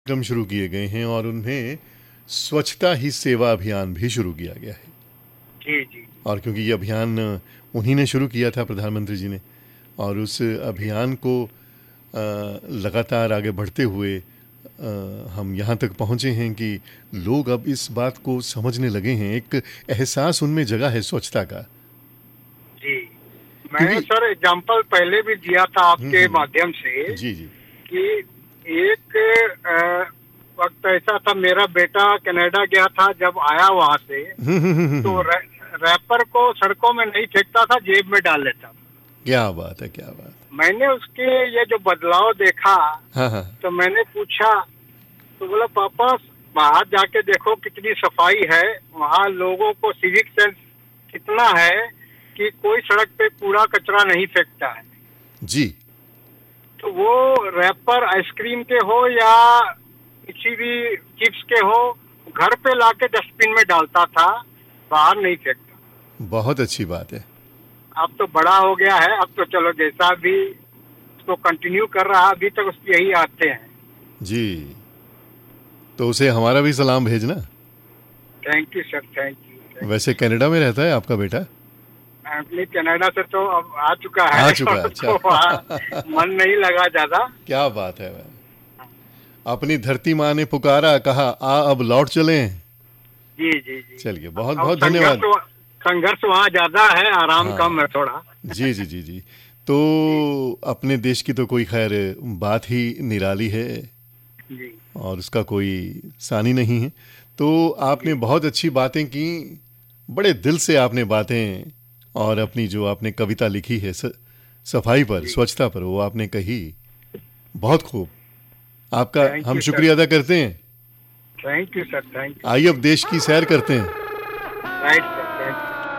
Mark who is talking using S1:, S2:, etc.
S1: कार्यक्रम शुरू किए गए हैं और उनमें स्वच्छता ही सेवा अभियान भी शुरू किया गया है।
S2: जी जी।
S1: और क्योंकि ये अभियान उन्हीं ने शुरू किया था, प्रधानमंत्री जी ने, और उस अभियान को लगातार आगे बढ़ते हुए हम यहाँ तक पहुँचे हैं कि लोग अब इस बात को समझने लगे हैं, एक एहसास उनमें जगह है स्वच्छता का।
S2: जी, मैं सर एग्जांपल पहले भी दिया था आपके माध्यम से।
S1: जी जी।
S2: कि एक वक्त ऐसा था, मेरा बेटा कनाडा गया था, जब आया वहाँ से तो रैपर को सड़कों में नहीं फेंकता था, जेब में डाल लेता था।
S1: क्या बात है, क्या बात है।
S2: मैंने उसके ये जो बदलाव देखा,
S1: हाँ।
S2: तो मैंने पूछा, तो बोला पापा बाहर जाके देखो कितनी सफाई है, वहाँ लोगों को सिविक सेंस कितना है कि कोई सड़क पे कूड़ा कचरा नहीं फेंकता है।
S1: जी।
S2: तो वो रैपर आइसक्रीम के हो या किसी भी चिप्स के हो, घर पे लाके डस्टबिन में डालता था, बाहर नहीं फेंकता।
S1: बहुत अच्छी बात है।
S2: अब तो बड़ा हो गया है, अब तो चलो जैसा भी उसको कंटिन्यू कर रहा, अभी तक उसकी यही आते हैं। जी,
S1: तो उसे हमारा भी सलाम भेजना।
S2: Thank you sir, thank you.
S1: वैसे कनाडा में रहता है आपका बेटा?
S2: अपनी कनाडा से तो अब आ चुका है।
S1: आ चुका है, अच्छा।
S2: तो मन नहीं लगा ज्यादा।
S1: क्या बात है। अपनी धरती माँ ने पुकारा, कहा आ अब लौट चले।
S2: जी जी जी।
S1: चलिए, बहुत बहुत धन्यवाद।
S2: संघर्ष वहाँ ज्यादा है, आराम कम है थोड़ा।
S1: जी जी जी जी। तो अपने देश की तो कोई खैर बात ही निराली है
S2: जी, और
S1: उसका कोई सानी नहीं है। तो आपने बहुत अच्छी बातें की, बड़े दिल से आपने बातें, और अपनी जो आपने कविता लिखी है सफाई पर, स्वच्छता पर, वो आपने कही। बहुत खूब, आपका हम शुक्रिया अदा करते हैं।
S2: Thank you sir, thank you.
S1: आइए अब देश की सैर करते हैं।
S2: राइट।